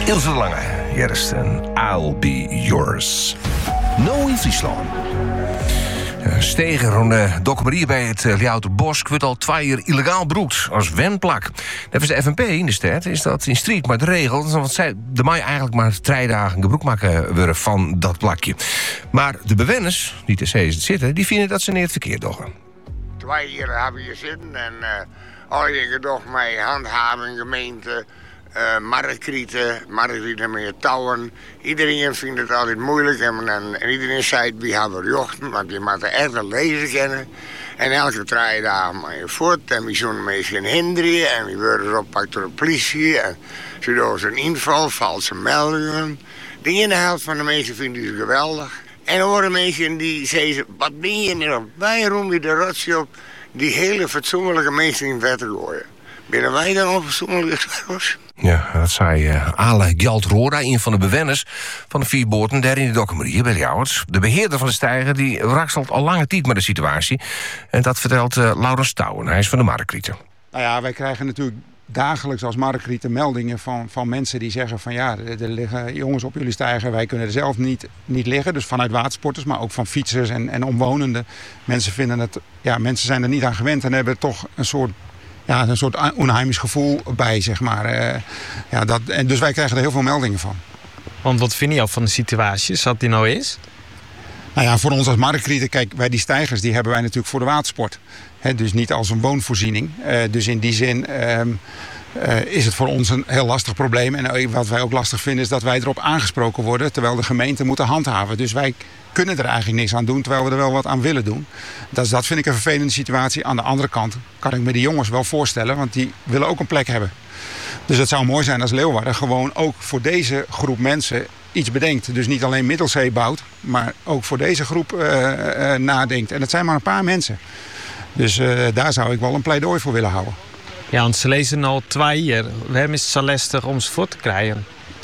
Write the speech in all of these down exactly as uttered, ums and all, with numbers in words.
Ilse de Lange, eerst en I'll Be Yours. No in Friesland. Stegen rond de dokkerie bij het Ljouwerterbosk wordt al twee jaar illegaal broekt als wenplak. Dat is de F N P in de stad, is dat in strijd met de regels. Want zij de mij eigenlijk maar drie dagen gebruik maken worden van dat plakje. Maar de bewoners, die te zee zitten, die vinden dat ze niet het verkeerd doen. Twee jaar hebben we zitten en uh, al je gedocht met handhaving, gemeente, uh, markrieten, markrieten met touwen. Iedereen vindt het altijd moeilijk en, en, en iedereen zei we hebben jochten, want je moet er echt wel lezen kennen. En elke drie dagen maar je voort en we zoeken mensen hinderen en we worden opgepakt door de politie. En ze doen een inval, valse meldingen. De ene helft van de mensen vinden ze geweldig. En er worden mensen die zeggen, wat ben je nou? Waarom je de rotje op die hele fatsoenlijke mensen in vet te gooien? Binnen wij dan onfatsoenlijke schrijvers? Ja, dat zei uh, Ale Gjaldroda, een van de bewoners van de vier boten daar in de dokkerie bij Ljouwert. De beheerder van de steiger die rakstelt al lange tijd met de situatie. En dat vertelt uh, Laurens Touwen, hij is van de markrieten. Nou ja, wij krijgen natuurlijk dagelijks als markrieten meldingen van, van mensen die zeggen van ja, er, er liggen jongens op jullie steiger, wij kunnen er zelf niet, niet liggen. Dus vanuit watersporters, maar ook van fietsers en, en omwonenden. Mensen vinden het, ja, mensen zijn er niet aan gewend en hebben toch een soort, ja, een soort onheimisch gevoel bij, zeg maar. Uh, ja, dat, en dus wij krijgen er heel veel meldingen van. Want wat vind je al van de situatie, zoals die nou is? Nou ja, voor ons als markrieten, kijk, wij die steigers die hebben wij natuurlijk voor de watersport. He, dus niet als een woonvoorziening. Uh, dus in die zin um, uh, is het voor ons een heel lastig probleem. En wat wij ook lastig vinden is dat wij erop aangesproken worden, terwijl de gemeente moet handhaven. Dus wij kunnen er eigenlijk niks aan doen, terwijl we er wel wat aan willen doen. Dus dat vind ik een vervelende situatie. Aan de andere kant kan ik me die jongens wel voorstellen, want die willen ook een plek hebben. Dus het zou mooi zijn als Leeuwarden gewoon ook voor deze groep mensen iets bedenkt. Dus niet alleen Middelzee bouwt, maar ook voor deze groep uh, uh, nadenkt. En dat zijn maar een paar mensen. Dus uh, daar zou ik wel een pleidooi voor willen houden. Ja, want ze lezen al twee jaar. Waarom is het zo lastig om ze voor te krijgen?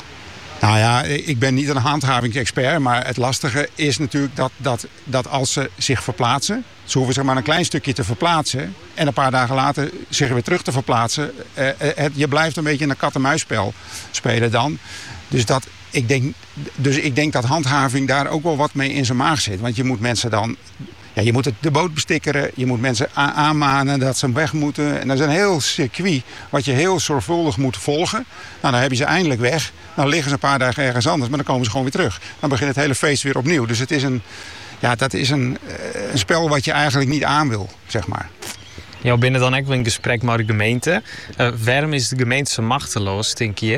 Nou ja, ik ben niet een handhavingsexpert, maar het lastige is natuurlijk dat, dat, dat als ze zich verplaatsen, ze hoeven zich maar een klein stukje te verplaatsen en een paar dagen later zich weer terug te verplaatsen. Uh, het, je blijft een beetje een kat-en-muisspel spelen dan. Dus, dat, ik denk, dus ik denk dat handhaving daar ook wel wat mee in zijn maag zit. Want je moet mensen dan, ja, je moet het, de boot bestikkeren, je moet mensen a- aanmanen dat ze weg moeten. En dat is een heel circuit wat je heel zorgvuldig moet volgen. Nou, dan heb je ze eindelijk weg. Dan liggen ze een paar dagen ergens anders, maar dan komen ze gewoon weer terug. Dan begint het hele feest weer opnieuw. Dus het is een, ja, dat is een, een spel wat je eigenlijk niet aan wil, zeg maar. Ja, binnen dan ook wel een gesprek met de gemeente. Uh, waarom is de gemeente zo machteloos, denk je?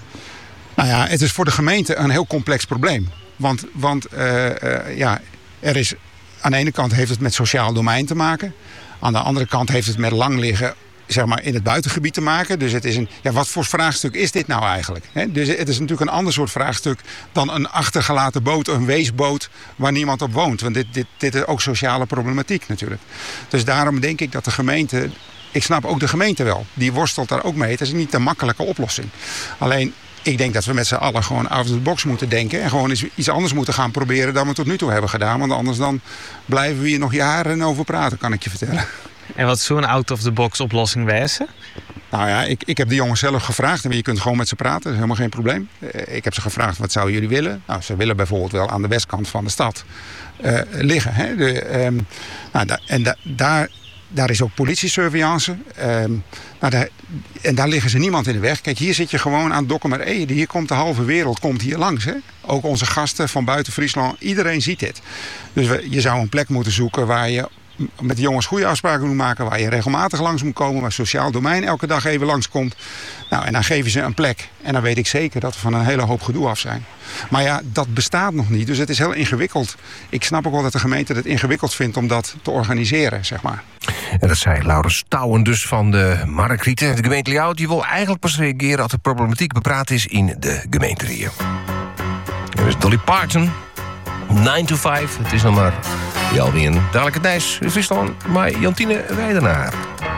Nou ja, het is voor de gemeente een heel complex probleem. Want, want uh, uh, ja, er is, aan de ene kant heeft het met sociaal domein te maken. Aan de andere kant heeft het met lang liggen, zeg maar, in het buitengebied te maken. Dus het is een, ja, wat voor vraagstuk is dit nou eigenlijk? He, dus het is natuurlijk een ander soort vraagstuk dan een achtergelaten boot, een weesboot waar niemand op woont. Want dit, dit, dit is ook sociale problematiek natuurlijk. Dus daarom denk ik dat de gemeente, ik snap ook de gemeente wel, die worstelt daar ook mee. Het is niet de makkelijke oplossing. Alleen, ik denk dat we met z'n allen gewoon out of the box moeten denken. En gewoon iets anders moeten gaan proberen dan we tot nu toe hebben gedaan. Want anders dan blijven we hier nog jaren over praten, kan ik je vertellen. En wat zou een out-of-the-box oplossing wezen? Nou ja, ik, ik heb de jongens zelf gevraagd. En je kunt gewoon met ze praten, dat is helemaal geen probleem. Ik heb ze gevraagd, wat zouden jullie willen? Nou, ze willen bijvoorbeeld wel aan de westkant van de stad uh, liggen. Hè? De, um, nou, da, en da, daar... Daar is ook politiesurveillance. Um, nou daar, en daar liggen ze niemand in de weg. Kijk, hier zit je gewoon aan Dokkum-er-Ede. Hier komt de halve wereld komt hier langs. Hè? Ook onze gasten van buiten Friesland. Iedereen ziet dit. Dus we, je zou een plek moeten zoeken waar je met de jongens goede afspraken moet maken. Waar je regelmatig langs moet komen. Waar sociaal domein elke dag even langskomt. Nou, en dan geven ze een plek. En dan weet ik zeker dat we van een hele hoop gedoe af zijn. Maar ja, dat bestaat nog niet. Dus het is heel ingewikkeld. Ik snap ook wel dat de gemeente het ingewikkeld vindt om dat te organiseren, zeg maar. En dat zei Laurens Touwen dus van de markrieten. De gemeente Ljouwert die wil eigenlijk pas reageren als de problematiek bepraat is in de gemeenterieën. Er is Dolly Parton, nine to five. Het is nog maar Jalwien. Dadelijk het Nijs, Friesland, maar Jantine Weidenaar.